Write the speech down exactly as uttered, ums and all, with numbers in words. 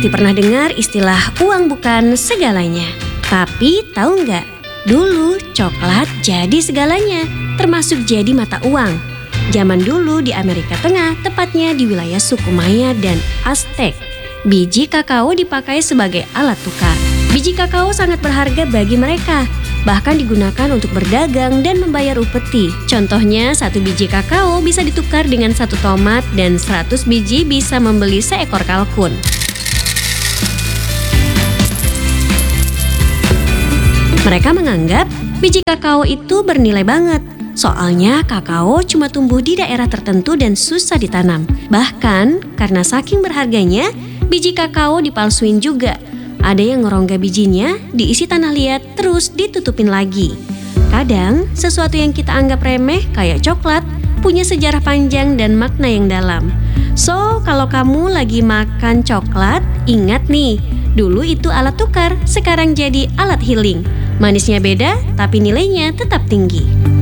pasti pernah dengar istilah uang bukan segalanya. Tapi tahu nggak? Dulu coklat jadi segalanya, termasuk jadi mata uang. Zaman dulu di Amerika Tengah, tepatnya di wilayah suku Maya dan Aztec, biji kakao dipakai sebagai alat tukar. Biji kakao sangat berharga bagi mereka, bahkan digunakan untuk berdagang dan membayar upeti. Contohnya, satu biji kakao bisa ditukar dengan satu tomat dan seratus biji bisa membeli seekor kalkun. Mereka menganggap biji kakao itu bernilai banget. Soalnya kakao cuma tumbuh di daerah tertentu dan susah ditanam. Bahkan karena saking berharganya, biji kakao dipalsuin juga. Ada yang ngerongga bijinya, diisi tanah liat, terus ditutupin lagi. Kadang, sesuatu yang kita anggap remeh kayak coklat, punya sejarah panjang dan makna yang dalam. So, kalau kamu lagi makan coklat, ingat nih, dulu itu alat tukar, sekarang jadi alat healing. Manisnya beda, tapi nilainya tetap tinggi.